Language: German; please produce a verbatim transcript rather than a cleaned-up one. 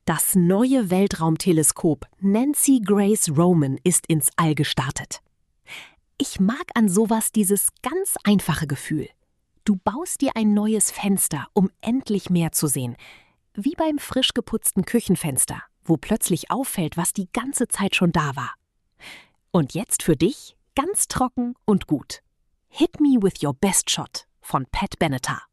Das neue Weltraumteleskop Nancy Grace Roman ist ins All gestartet. Ich mag an sowas dieses ganz einfache Gefühl. Du baust dir ein neues Fenster, um endlich mehr zu sehen. Wie beim frisch geputzten Küchenfenster, wo plötzlich auffällt, was die ganze Zeit schon da war. Und jetzt für dich ganz trocken und gut. Hit Me With Your Best Shot von Pat Benatar.